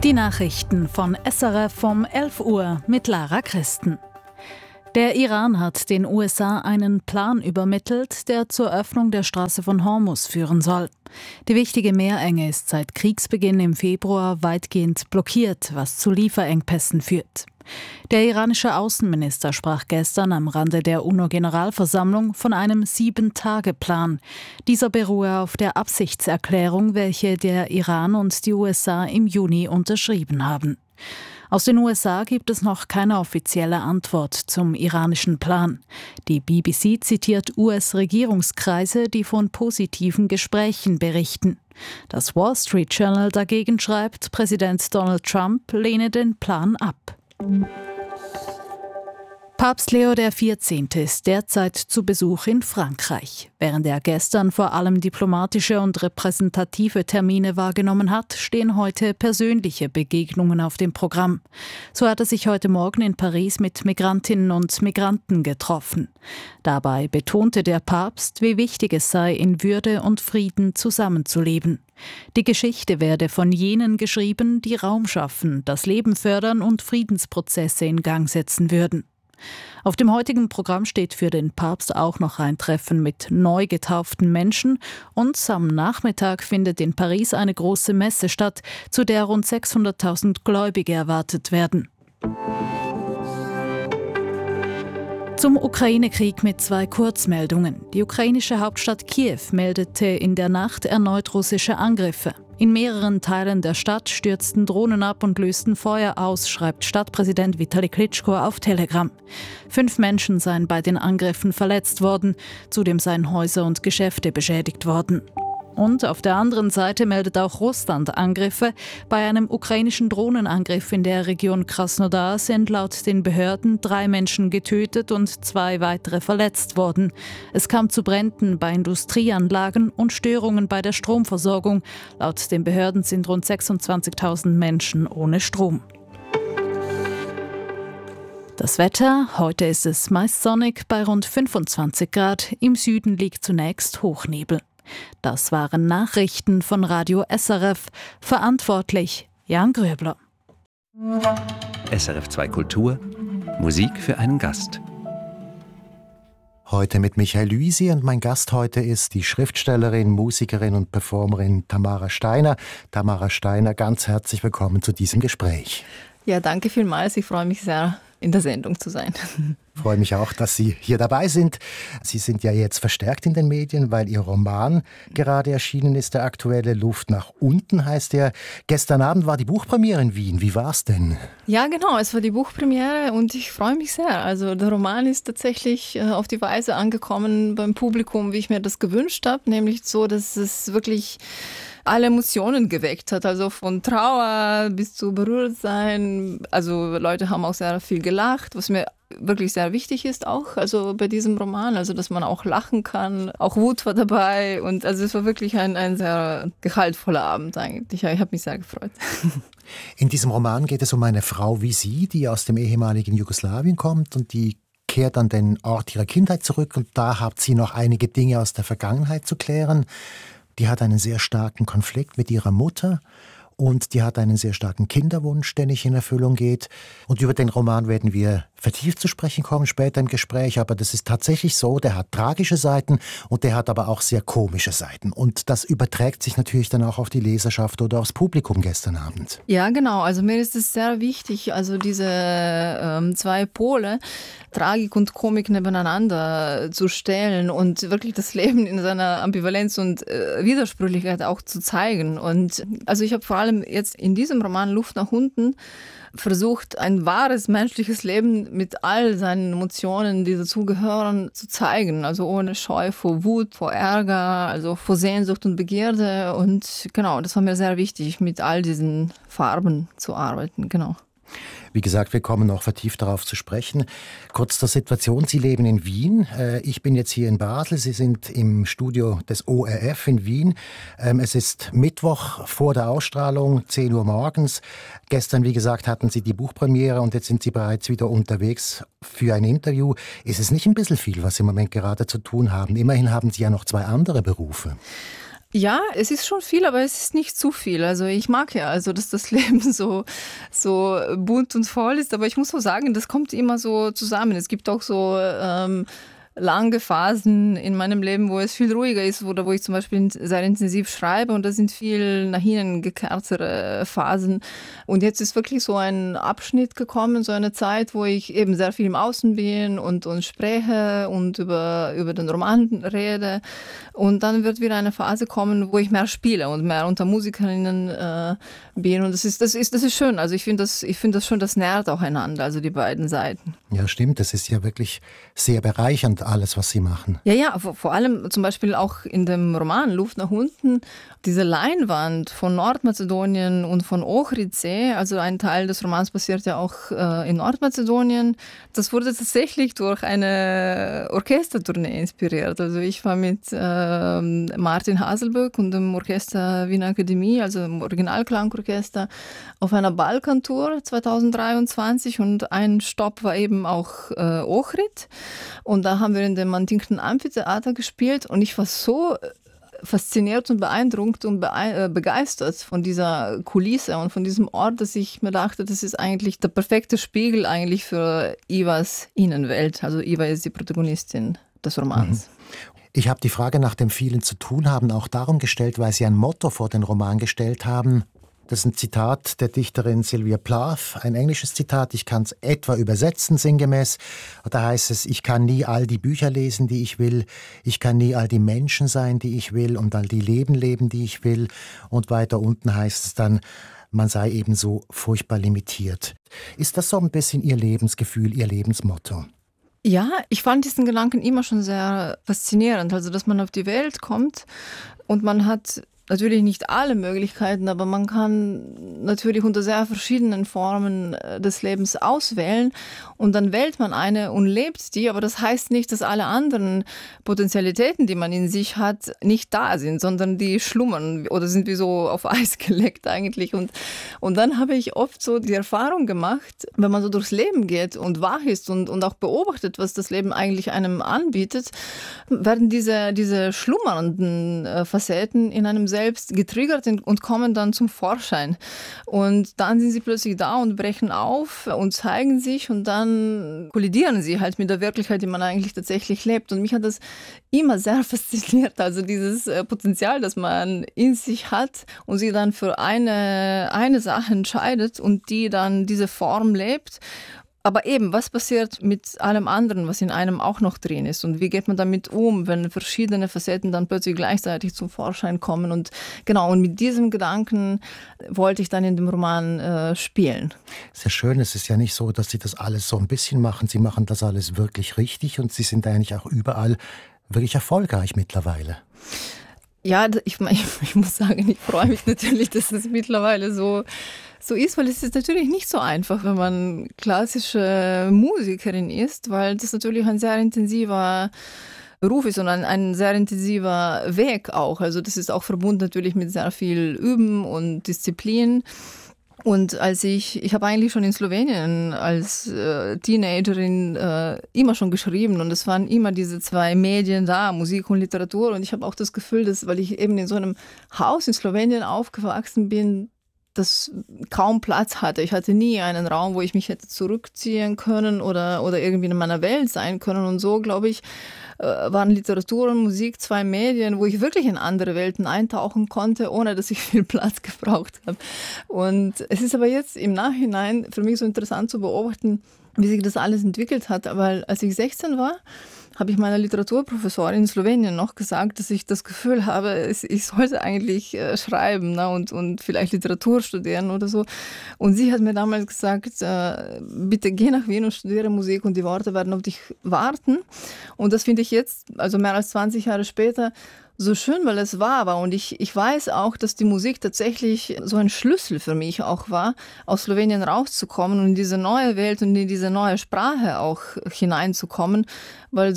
Die Nachrichten von SRF um 11 Uhr mit Lara Christen. Der Iran hat den USA einen Plan übermittelt, der zur Öffnung der Straße von Hormuz führen soll. Die wichtige Meerenge ist seit Kriegsbeginn im Februar weitgehend blockiert, was zu Lieferengpässen führt. Der iranische Außenminister sprach gestern am Rande der UNO-Generalversammlung von einem 7-Tage-Plan. Dieser beruhe auf der Absichtserklärung, welche der Iran und die USA im Juni unterschrieben haben. Aus den USA gibt es noch keine offizielle Antwort zum iranischen Plan. Die BBC zitiert US-Regierungskreise, die von positiven Gesprächen berichten. Das Wall Street Journal dagegen schreibt, Präsident Donald Trump lehne den Plan ab. Papst Leo XIV. Ist derzeit zu Besuch in Frankreich. Während er gestern vor allem diplomatische und repräsentative Termine wahrgenommen hat, stehen heute persönliche Begegnungen auf dem Programm. So hat er sich heute Morgen in Paris mit Migrantinnen und Migranten getroffen. Dabei betonte der Papst, wie wichtig es sei, in Würde und Frieden zusammenzuleben. Die Geschichte werde von jenen geschrieben, die Raum schaffen, das Leben fördern und Friedensprozesse in Gang setzen würden. Auf dem heutigen Programm steht für den Papst auch noch ein Treffen mit neu getauften Menschen und am Nachmittag findet in Paris eine große Messe statt, zu der rund 600.000 Gläubige erwartet werden. Zum Ukraine-Krieg mit 2 Kurzmeldungen. Die ukrainische Hauptstadt Kiew meldete in der Nacht erneut russische Angriffe. In mehreren Teilen der Stadt stürzten Drohnen ab und lösten Feuer aus, schreibt Stadtpräsident Vitali Klitschko auf Telegram. 5 Menschen seien bei den Angriffen verletzt worden, zudem seien Häuser und Geschäfte beschädigt worden. Und auf der anderen Seite meldet auch Russland Angriffe. Bei einem ukrainischen Drohnenangriff in der Region Krasnodar sind laut den Behörden 3 Menschen getötet und 2 weitere verletzt worden. Es kam zu Bränden bei Industrieanlagen und Störungen bei der Stromversorgung. Laut den Behörden sind rund 26.000 Menschen ohne Strom. Das Wetter: Heute ist es meist sonnig bei rund 25 Grad. Im Süden liegt zunächst Hochnebel. Das waren Nachrichten von Radio SRF. Verantwortlich Jan Gröbler. SRF 2 Kultur. Musik für einen Gast. Heute mit Michael Luisi und mein Gast heute ist die Schriftstellerin, Musikerin und Performerin Tamara Steiner. Tamara Steiner, ganz herzlich willkommen zu diesem Gespräch. Ja, danke vielmals. Ich freue mich sehr, in der Sendung zu sein. Ich freue mich auch, dass Sie hier dabei sind. Sie sind ja jetzt verstärkt in den Medien, weil Ihr Roman gerade erschienen ist, der aktuelle Luft nach unten heißt er. Gestern Abend war die Buchpremiere in Wien. Wie war es denn? Ja, genau, es war die Buchpremiere und ich freue mich sehr. Also der Roman ist tatsächlich auf die Weise angekommen beim Publikum, wie ich mir das gewünscht habe, nämlich so, dass es wirklich alle Emotionen geweckt hat, also von Trauer bis zu Berührtsein. Also Leute haben auch sehr viel gelacht, was mir wirklich sehr wichtig ist auch, also bei diesem Roman, also dass man auch lachen kann. Auch Wut war dabei und also es war wirklich ein sehr gehaltvoller Abend eigentlich. Ja, ich habe mich sehr gefreut. In diesem Roman geht es um eine Frau wie Sie, die aus dem ehemaligen Jugoslawien kommt und die kehrt an den Ort ihrer Kindheit zurück und da habt sie noch einige Dinge aus der Vergangenheit zu klären. Die hat einen sehr starken Konflikt mit ihrer Mutter und die hat einen sehr starken Kinderwunsch, der nicht in Erfüllung geht. Und über den Roman werden wir vertieft zu sprechen kommen, später im Gespräch. Aber das ist tatsächlich so, der hat tragische Seiten und der hat aber auch sehr komische Seiten. Und das überträgt sich natürlich dann auch auf die Leserschaft oder aufs Publikum gestern Abend. Ja, genau. Also mir ist es sehr wichtig, also diese 2 Pole, Tragik und Komik nebeneinander zu stellen und wirklich das Leben in seiner Ambivalenz und Widersprüchlichkeit auch zu zeigen. Und also ich habe vor allem jetzt in diesem Roman Luft nach unten versucht, ein wahres menschliches Leben mit all seinen Emotionen, die dazugehören, zu zeigen. Also ohne Scheu vor Wut, vor Ärger, also vor Sehnsucht und Begierde. Und genau, das war mir sehr wichtig, mit all diesen Farben zu arbeiten. Genau. Wie gesagt, wir kommen noch vertieft darauf zu sprechen. Kurz zur Situation. Sie leben in Wien. Ich bin jetzt hier in Basel. Sie sind im Studio des ORF in Wien. Es ist Mittwoch vor der Ausstrahlung, 10 Uhr morgens. Gestern, wie gesagt, hatten Sie die Buchpremiere und jetzt sind Sie bereits wieder unterwegs für ein Interview. Ist es nicht ein bisschen viel, was Sie im Moment gerade zu tun haben? Immerhin haben Sie ja noch 2 andere Berufe. Ja, es ist schon viel, aber es ist nicht zu viel. Also ich mag ja, also dass das Leben so bunt und voll ist, aber ich muss auch sagen, das kommt immer so zusammen. Es gibt auch so lange Phasen in meinem Leben, wo es viel ruhiger ist oder wo ich zum Beispiel sehr intensiv schreibe und da sind viel nach hinten gekehrtere Phasen. Und jetzt ist wirklich so ein Abschnitt gekommen, so eine Zeit, wo ich eben sehr viel im Außen bin und spreche und über den Roman rede. Und dann wird wieder eine Phase kommen, wo ich mehr spiele und mehr unter Musikerinnen bin. Und das ist schön. Also ich finde das schon, das nährt auch einander, also die beiden Seiten. Ja, stimmt. Das ist ja wirklich sehr bereichernd, alles, was Sie machen. Ja, vor allem zum Beispiel auch in dem Roman Luft nach unten, diese Leinwand von Nordmazedonien und von Ohridsee, also ein Teil des Romans passiert ja auch in Nordmazedonien. Das wurde tatsächlich durch eine Orchestertournee inspiriert. Also ich war mit Martin Haselböck und dem Orchester Wiener Akademie, also dem Originalklangorchester, auf einer Balkantour 2023 und ein Stopp war eben auch Ohrid. Und da haben wir in dem Antinkten Amphitheater gespielt und ich war so fasziniert und beeindruckt und begeistert von dieser Kulisse und von diesem Ort, dass ich mir dachte, das ist eigentlich der perfekte Spiegel eigentlich für Ivas Innenwelt. Also Iva ist die Protagonistin des Romans. Ich habe die Frage nach dem vielen zu tun haben auch darum gestellt, weil Sie ein Motto vor den Roman gestellt haben. Das ist ein Zitat der Dichterin Sylvia Plath, ein englisches Zitat. Ich kann es etwa übersetzen, sinngemäß. Da heißt es, ich kann nie all die Bücher lesen, die ich will. Ich kann nie all die Menschen sein, die ich will und all die Leben leben, die ich will. Und weiter unten heißt es dann, man sei eben so furchtbar limitiert. Ist das so ein bisschen Ihr Lebensgefühl, Ihr Lebensmotto? Ja, ich fand diesen Gedanken immer schon sehr faszinierend. Also, dass man auf die Welt kommt und man hat natürlich nicht alle Möglichkeiten, aber man kann natürlich unter sehr verschiedenen Formen des Lebens auswählen und dann wählt man eine und lebt die, aber das heißt nicht, dass alle anderen Potentialitäten, die man in sich hat, nicht da sind, sondern die schlummern oder sind wie so auf Eis gelegt eigentlich. Und dann habe ich oft so die Erfahrung gemacht, wenn man so durchs Leben geht und wach ist und auch beobachtet, was das Leben eigentlich einem anbietet, werden diese schlummernden Facetten in einem selbst getriggert und kommen dann zum Vorschein. Und dann sind sie plötzlich da und brechen auf und zeigen sich und dann kollidieren sie halt mit der Wirklichkeit, die man eigentlich tatsächlich lebt. Und mich hat das immer sehr fasziniert, also dieses Potenzial, das man in sich hat und sich dann für eine Sache entscheidet und die dann diese Form lebt. Aber eben, was passiert mit allem anderen, was in einem auch noch drin ist? Und wie geht man damit um, wenn verschiedene Facetten dann plötzlich gleichzeitig zum Vorschein kommen? Und genau, und mit diesem Gedanken wollte ich dann in dem Roman spielen. Sehr schön, es ist ja nicht so, dass Sie das alles so ein bisschen machen. Sie machen das alles wirklich richtig und Sie sind eigentlich auch überall wirklich erfolgreich mittlerweile. Ja, ich muss sagen, ich freue mich natürlich, dass es mittlerweile so ist, weil es ist natürlich nicht so einfach, wenn man klassische Musikerin ist, weil das natürlich ein sehr intensiver Beruf ist und ein sehr intensiver Weg auch. Also das ist auch verbunden natürlich mit sehr viel Üben und Disziplin. Und ich habe eigentlich schon in Slowenien als Teenagerin immer schon geschrieben und es waren immer diese zwei Medien da, Musik und Literatur. Und ich habe auch das Gefühl, dass, weil ich eben in so einem Haus in Slowenien aufgewachsen bin, das kaum Platz hatte. Ich hatte nie einen Raum, wo ich mich hätte zurückziehen können oder irgendwie in meiner Welt sein können. Und so, glaube ich, waren Literatur und Musik zwei Medien, wo ich wirklich in andere Welten eintauchen konnte, ohne dass ich viel Platz gebraucht habe. Und es ist aber jetzt im Nachhinein für mich so interessant zu beobachten, wie sich das alles entwickelt hat. Aber als ich 16 war, habe ich meiner Literaturprofessorin in Slowenien noch gesagt, dass ich das Gefühl habe, ich sollte eigentlich schreiben, ne, und vielleicht Literatur studieren oder so. Und sie hat mir damals gesagt, bitte geh nach Wien und studiere Musik und die Worte werden auf dich warten. Und das finde ich jetzt, also mehr als 20 Jahre später, so schön, weil es wahr war. Und ich weiß auch, dass die Musik tatsächlich so ein Schlüssel für mich auch war, aus Slowenien rauszukommen und in diese neue Welt und in diese neue Sprache auch hineinzukommen. Weil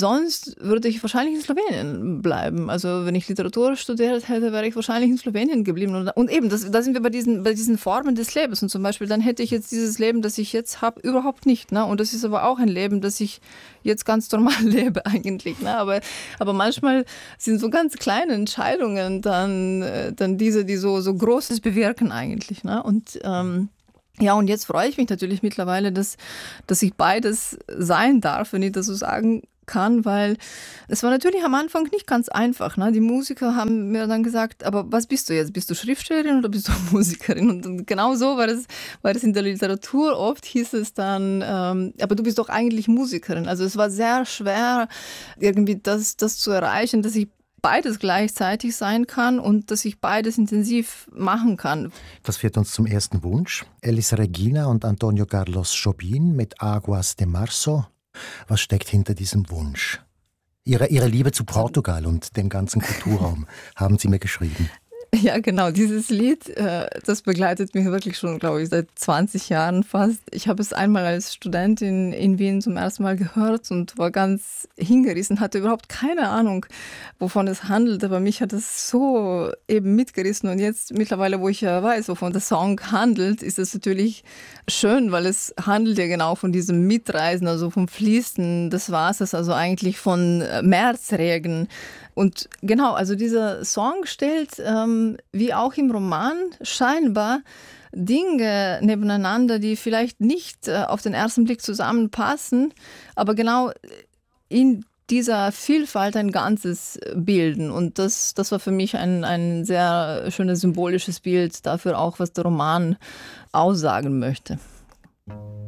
sonst würde ich wahrscheinlich in Slowenien bleiben. Also wenn ich Literatur studiert hätte, wäre ich wahrscheinlich in Slowenien geblieben. Und eben, da sind wir bei diesen Formen des Lebens. Und zum Beispiel, dann hätte ich jetzt dieses Leben, das ich jetzt habe, überhaupt nicht. Ne? Und das ist aber auch ein Leben, das ich jetzt ganz normal lebe eigentlich. Ne? Aber manchmal sind so ganz kleine Entscheidungen dann diese, die so Großes bewirken eigentlich. Ne? Und und jetzt freue ich mich natürlich mittlerweile, dass ich beides sein darf, wenn ich das so sagen kann, weil es war natürlich am Anfang nicht ganz einfach. Ne? Die Musiker haben mir dann gesagt, aber was bist du jetzt? Bist du Schriftstellerin oder bist du Musikerin? Und genau so war das in der Literatur. Oft hieß es dann, aber du bist doch eigentlich Musikerin. Also es war sehr schwer, irgendwie das zu erreichen, dass ich beides gleichzeitig sein kann und dass ich beides intensiv machen kann. Das führt uns zum ersten Wunsch. Elis Regina und Antonio Carlos Jobim mit Aguas de Marzo. Was steckt hinter diesem Wunsch? Ihre Liebe zu Portugal und dem ganzen Kulturraum haben Sie mir geschrieben. Ja, genau. Dieses Lied, das begleitet mich wirklich schon, glaube ich, seit 20 Jahren fast. Ich habe es einmal als Studentin in Wien zum ersten Mal gehört und war ganz hingerissen, hatte überhaupt keine Ahnung, wovon es handelt. Aber mich hat es so eben mitgerissen. Und jetzt mittlerweile, wo ich ja weiß, wovon der Song handelt, ist es natürlich schön, weil es handelt ja genau von diesem Mitreisen, also vom Fließen des Wassers, also eigentlich von Märzregen. Und genau, also dieser Song stellt, wie auch im Roman, scheinbar Dinge nebeneinander, die vielleicht nicht auf den ersten Blick zusammenpassen, aber genau in dieser Vielfalt ein Ganzes bilden. Und das war für mich ein sehr schönes symbolisches Bild dafür auch, was der Roman aussagen möchte.